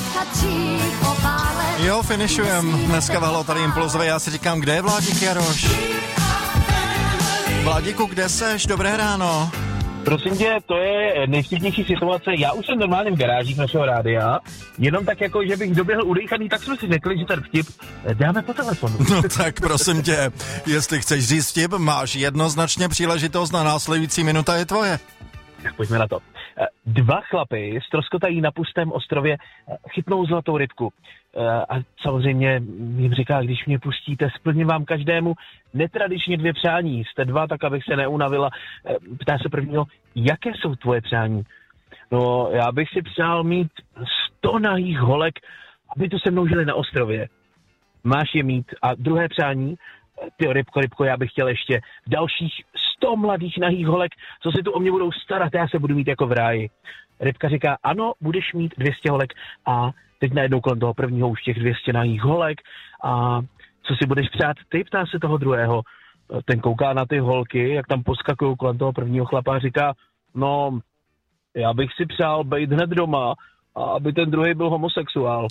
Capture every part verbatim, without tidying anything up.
Jo, finišujem. Dneska vahlo tady Impulzové. Já si říkám, kde je Vládík Jaroš? Vládíku, kde seš? Dobré ráno. Prosím tě, to je nejvtipnější situace. Já už jsem normálně v garážích našeho rádia, jenom tak jako, že bych doběhl udejchaný, tak jsme si řekli, že ten vtip dáme po telefonu. No tak prosím tě, jestli chceš říct vtip, máš jednoznačně příležitost na následující minuta je tvoje. Tak pojďme na to. Dva chlapy ztroskotají na pustém ostrově, chytnou zlatou rybku. A samozřejmě jim říká, když mě pustíte, splním vám každému netradičně dvě přání. Jste dva, tak abych se neunavila. Ptá se prvního, jaké jsou tvoje přání? No, já bych si přál mít sto nahých holek, aby tu se mnou žili na ostrově. Máš je mít. A druhé přání, ty rybko, rybko, já bych chtěl ještě dalších sto mladých nahých holek, co si tu o mě budou starat, já se budu mít jako v ráji. Rybka říká, ano, budeš mít dvě stě holek a teď najednou kolem toho prvního už těch dvě stě nahých holek a co si budeš přát ty, ptá se toho druhého. Ten kouká na ty holky, jak tam poskakují kolem toho prvního chlapa a říká, no, já bych si přál být hned doma a aby ten druhý byl homosexuál.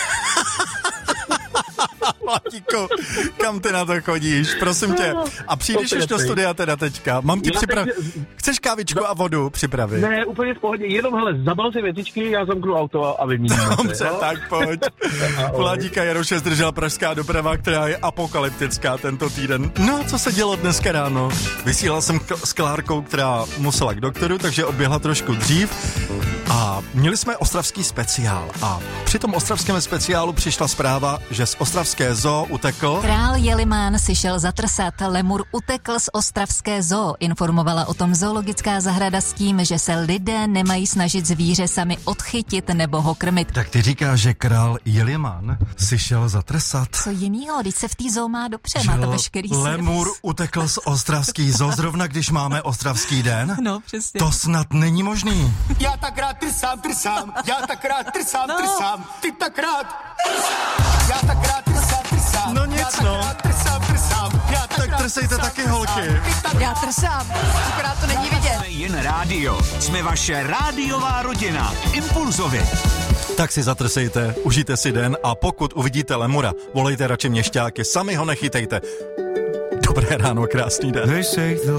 Vládíku, kam ty na to chodíš? Prosím tě. A přijdeš už do studia teda teďka. Mám ti připravit. Chceš kávičku a vodu připravit? Ne, úplně v pohodě. Jenom, hele, zabal si věcičky, já zamknu auto a vyměníme. Dobře, tak pojď. Vládíka Jaroše zdržela pražská doprava, která je apokalyptická tento týden. No, co se dělo dneska ráno? Vysílal jsem k- s Klárkou, která musela k doktoru, takže odběhla trošku dřív. A měli jsme ostravský speciál. A při tom ostravském speciálu přišla zpráva, že z ostravské zoo utekl... Král Jelimán si šel zatrsat, lemur utekl z ostravské zoo. Informovala o tom zoologická zahrada s tím, že se lidé nemají snažit zvíře sami odchytit nebo ho krmit. Tak ty říkáš, že král Jelimán si šel zatrsat. Co jinýho, když se v té zoo má dobře, má to veškerý servis. Lemur utekl z ostravský zoo, zrovna když máme ostravský den? No, přesně. To snad není možný. Já tak rád trsám, trsám, já tak rád trsám, no. trsám, ty tak rád já tak rád trsám, trsám, no nic, já tak no. rád trsám, trsám, já tak, tak rád trsejte trsám, taky trsám, holky. tak Já trsám, akorát to není vidět. Jsme jen rádio, jsme vaše rádiová rodina, Impulzovi. Tak si zatrsejte, užijte si den a pokud uvidíte lemura, volejte radši měšťáky, sami ho nechytejte. Dobré ráno, krásný den.